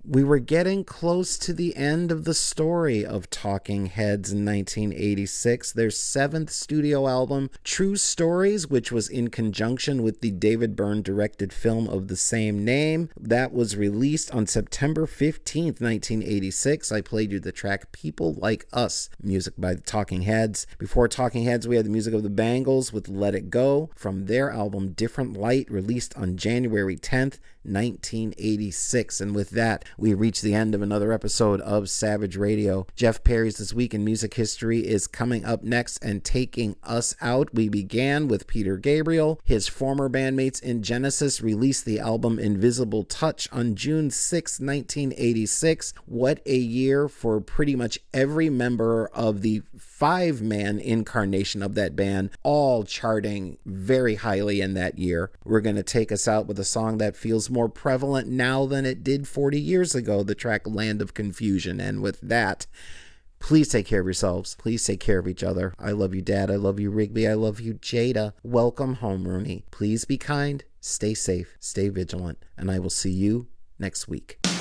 We were getting close to the end of the story of Talking Heads in 1986. Their seventh studio album, True Stories, which was in conjunction with the David Byrne directed film of the same name, that was released on September 15th, 1986. I played you the track People Like Us, music by the Talking Heads. Before Talking Heads, we had the music of the Bangles with Let It Go from their album Different Light, released on January 10th, 1986. And with that, we reach the end of another episode of Savage Radio. Jeff Perry's This Week in Music History is coming up next, and taking us out, we began with Peter Gabriel. His former bandmates in Genesis released the album Invisible Touch on June 6, 1986. What a year for pretty much every member of the five-man incarnation of that band, all charting very highly in that year. We're going to take us out with a song that feels more prevalent now than it did 40 years ago, the track Land of Confusion. And with that, please take care of yourselves. Please take care of each other. I love you, Dad. I love you, Rigby. I love you, Jada. Welcome home, Rooney. Please be kind, stay safe, stay vigilant, and I will see you next week.